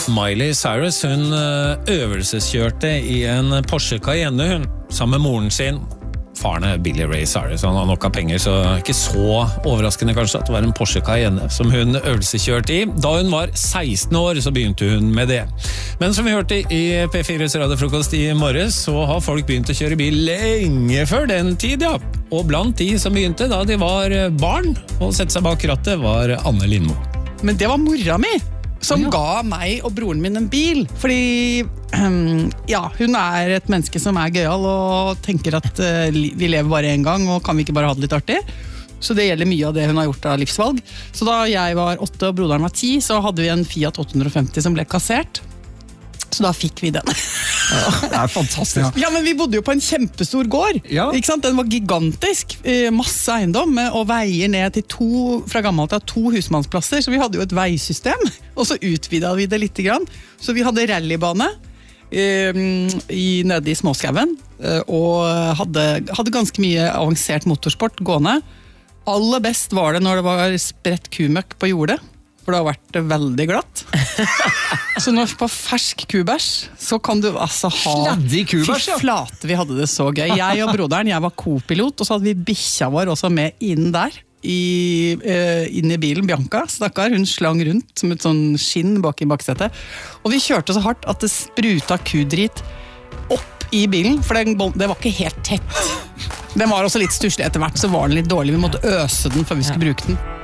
Miley Cyrus, hun øvelseskjørte I en Porsche Cayenne, hun, sammen med moren sin. Faren Billy Ray Cyrus, han har nok av penger, så ikke så overraskende kanskje at det var en Porsche Cayenne som hun øvelseskjørte I. Da hun var 16 år, så begynte hun med det. Men som vi hørte I P4s radiofrokost I morges, så har folk begynt å kjøre bil lenge før den tid, ja. Og blant de som begynte da de var barn, og sette seg bak rattet, var Anne Lindmo. Men det var mora mi som ga meg og broren min en bil, fordi ja, hun et menneske som gøyal og tenker at vi lever bare en gang, og kan vi ikke bare ha det litt artig? Så det gjelder mye av det hun har gjort av livsvalg. Så da jeg var 8 og broderen var 10, så hadde vi en Fiat 850 som ble kassert. Så da fikk vi den. Det fantastisk. Ja, men vi bodde jo på en kjempestor gård. Ja. Ikke sant? Den var gigantisk. Masse eiendom, og veier ned til fra gammelt av 2 husmannsplasser. Så vi hadde jo et veisystem, og så utvidet vi det litt grann. Så vi hadde rallybane nede I Småskauen, og hadde ganske mye avansert motorsport gående. Aller best var det når det var spredt kumøkk på jordet. For det har vært veldig glatt. Så når på fersk kubæsj, så kan du altså ha... Sladdig kubæsj, ja. Fy flate, vi hadde det så gøy. Jeg og broderen, jeg var co-pilot, og så hadde vi bikkja vår også med inn der, inn I bilen, Bianca, stakkar, hun slang rundt som et sånn skinn bak I baksetet. Og vi kjørte så hardt at det spruta kudrit opp I bilen, for det var ikke helt tett. Den var også litt stusslig etter hvert, så var den litt dårlig. Vi måtte øse den før vi skulle bruke den.